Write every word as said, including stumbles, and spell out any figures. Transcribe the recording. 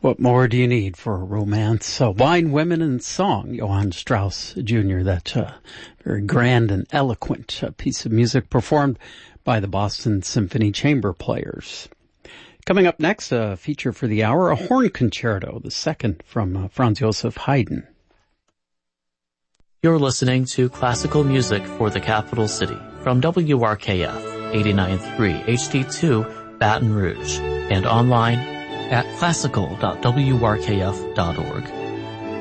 What more do you need for a romance? Uh, Wine, Women, and Song, Johann Strauss Junior That uh, very grand and eloquent uh, piece of music performed by the Boston Symphony Chamber Players. Coming up next, a feature for the hour, a horn concerto, the second from uh, Franz Joseph Haydn. You're listening to Classical Music for the Capital City from W R K F eighty-nine point three H D two Baton Rouge and online at classical dot w r k f dot org.